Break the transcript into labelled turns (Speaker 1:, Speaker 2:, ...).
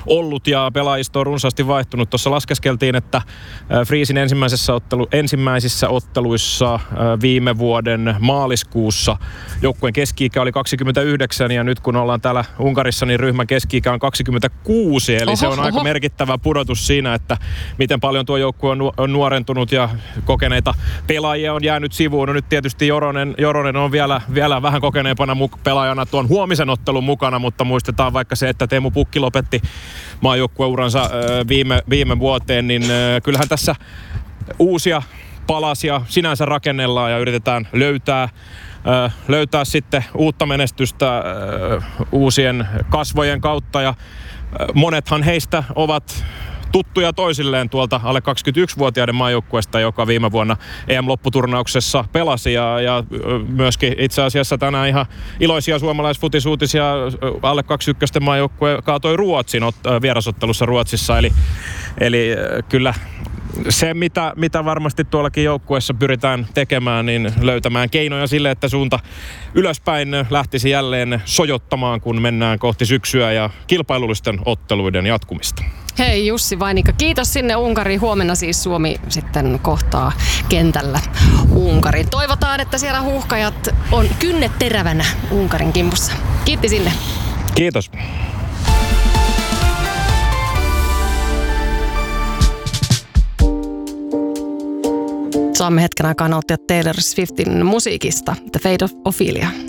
Speaker 1: ollut ja pelaajisto on runsaasti vaihtunut. Tuossa laskeskeltiin, että Freezin ensimmäisissä otteluissa viime vuoden maaliskuussa joukkueen keski-ikä oli 29 ja nyt kun ollaan täällä Unkarissa, niin ryhmän keski-ikä on 26, eli se on aika merkittävä pudotus siinä, että miten paljon tuo joukkue on nuorentunut ja kokeneita pelaajia on jäänyt sivuun. No nyt tietysti Joronen on vielä vähän kokeneempana pelaajana tuon huomisen ottelun mukana, mutta muistetaan vaikka se, että Teemu Pukki lopetti maajoukkueuransa viime vuoteen, niin kyllähän tässä uusia palasia sinänsä rakennellaan ja yritetään löytää sitten uutta menestystä uusien kasvojen kautta ja monethan heistä ovat tuttuja toisilleen tuolta alle 21-vuotiaiden maajoukkueesta, joka viime vuonna EM-lopputurnauksessa pelasi ja myöskin itse asiassa tänään ihan iloisia suomalaisfutisuutisia alle 21 maajoukkue kaatoi Ruotsin vierasottelussa Ruotsissa, eli kyllä se, mitä varmasti tuollakin joukkueessa pyritään tekemään, niin löytämään keinoja sille, että suunta ylöspäin lähtisi jälleen sojottamaan, kun mennään kohti syksyä ja kilpailullisten otteluiden jatkumista.
Speaker 2: Hei Jussi Vainikka, kiitos sinne Unkariin. Huomenna siis Suomi sitten kohtaa kentällä Unkarin. Toivotaan, että siellä huuhkajat on kynnet terävänä Unkarin kimpussa. Kiitti sinne.
Speaker 1: Kiitos.
Speaker 2: Saamme hetken aikaa nauttia Taylor Swiftin musiikista, The Fate of Ophelia.